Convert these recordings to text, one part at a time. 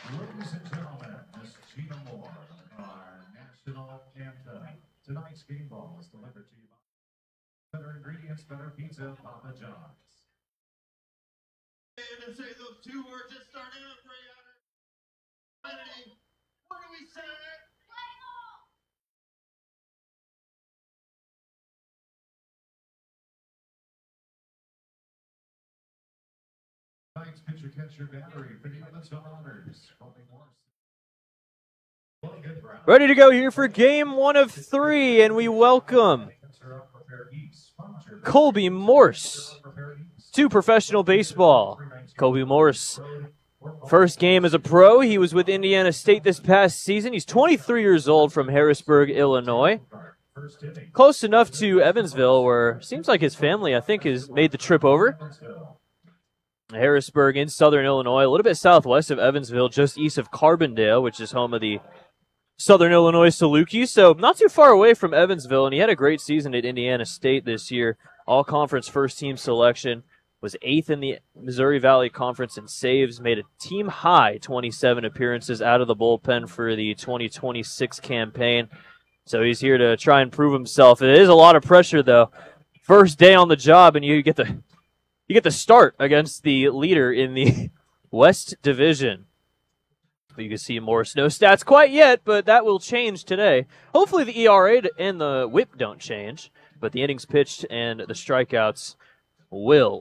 Ladies and gentlemen, Miss Gina Moore, our national anthem. Tonight's game ball is delivered to you by Better Ingredients, Better Pizza, Papa John's. And say those two words that start out right out of what do we say? Tonight's pitcher catcher battery for the Edmonton Oilers. Ready to go here for game 1 of 3, and we welcome Colby Morse to professional baseball. Colby Morse, first game as a pro. He was with Indiana State this past season. He's 23 years old from Harrisburg, Illinois. Close enough to Evansville, where it seems like his family, I think, has made the trip over. Harrisburg in southern Illinois, a little bit southwest of Evansville, just east of Carbondale, which is home of the Southern Illinois Salukis, so not too far away from Evansville, and he had a great season at Indiana State this year. All-conference first-team selection, was 8th in the Missouri Valley Conference in saves, made a team-high 27 appearances out of the bullpen for the 2026 campaign. So he's here to try and prove himself. It is a lot of pressure, though. First day on the job, and you get the start against the leader in the West Division. You can see Morris, no stats quite yet, but that will change today. Hopefully the ERA and the whip don't change, but the innings pitched and the strikeouts will.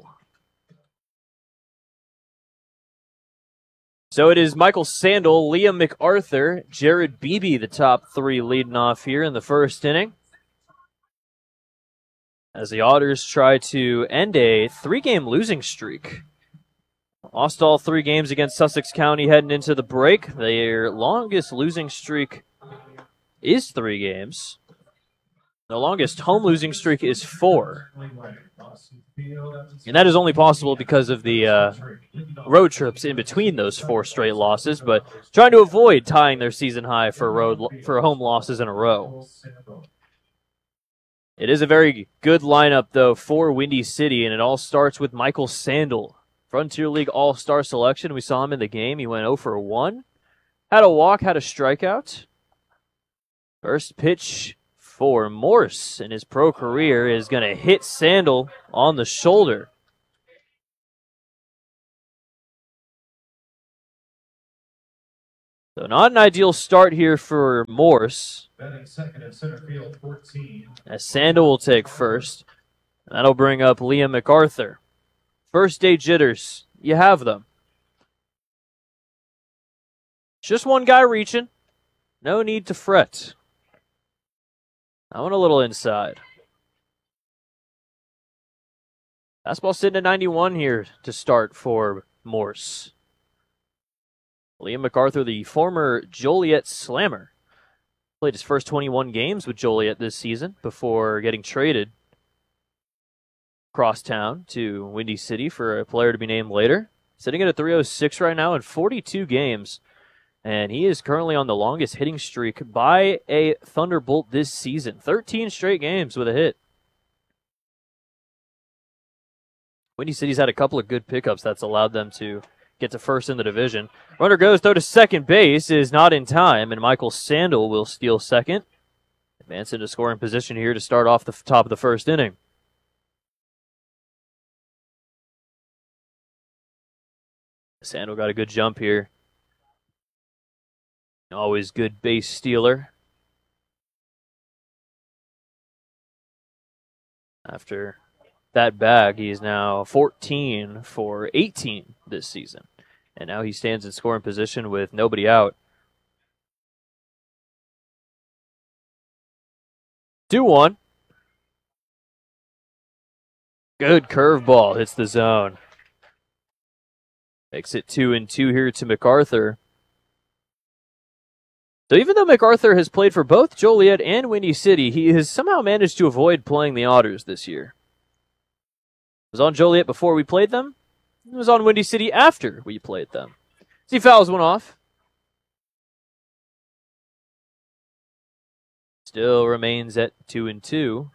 So it is Michael Sandel, Liam MacArthur, Jared Beebe, the top 3 leading off here in the first inning, as the Otters try to end a 3-game losing streak. Lost all 3 games against Sussex County heading into the break. Their longest losing streak is 3 games. The longest home losing streak is 4. And that is only possible because of the road trips in between those 4 straight losses, but trying to avoid tying their season high for home losses in a row. It is a very good lineup, though, for Windy City, and it all starts with Michael Sandel. Frontier League All-Star selection. We saw him in the game. He went 0 for 1. Had a walk, had a strikeout. First pitch for Morse in his pro career is going to hit Sandel on the shoulder. So not an ideal start here for Morse. Second in center field, 14. As Sandel will take first. That'll bring up Liam MacArthur. First day jitters, you have them. Just one guy reaching. No need to fret. I want a little inside. Fastball sitting at 91 here to start for Morse. Liam MacArthur, the former Joliet Slammer. Played his first 21 games with Joliet this season before getting traded across town to Windy City for a player to be named later. Sitting at a 306 right now in 42 games. And he is currently on the longest hitting streak by a Thunderbolt this season. 13 straight games with a hit. Windy City's had a couple of good pickups that's allowed them to get to first in the division. Runner goes, though, to second base, is not in time, and Michael Sandel will steal second. Advance into scoring position here to start off the top of the first inning. Sandel got a good jump here. Always good base stealer. After that bag, he is now 14 for 18 this season. And now he stands in scoring position with nobody out. 2-1. Good curveball hits the zone. Makes it 2-2 here to MacArthur. So even though MacArthur has played for both Joliet and Windy City, he has somehow managed to avoid playing the Otters this year. Was on Joliet before we played them. It was on Windy City after we played them. So he fouls one off. Still remains at 2-2.